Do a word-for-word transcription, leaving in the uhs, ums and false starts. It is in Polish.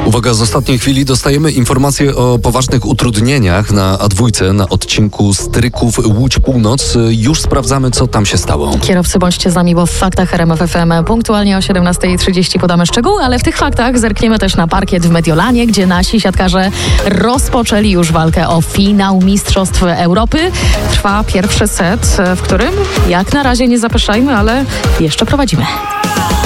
Uwaga, z ostatniej chwili dostajemy informacje o poważnych utrudnieniach na A dwa na odcinku Stryków Łódź Północ. Już sprawdzamy, co tam się stało. Kierowcy, bądźcie z nami, bo w faktach R M F F M punktualnie o siedemnasta trzydzieści podamy szczegóły, ale w tych faktach zerkniemy też na parkiet w Mediolanie, gdzie nasi siatkarze rozpoczęli już walkę o finał Mistrzostw Europy. Trwa pierwszy set, w którym jak na razie nie zapeszajmy, ale jeszcze prowadzimy.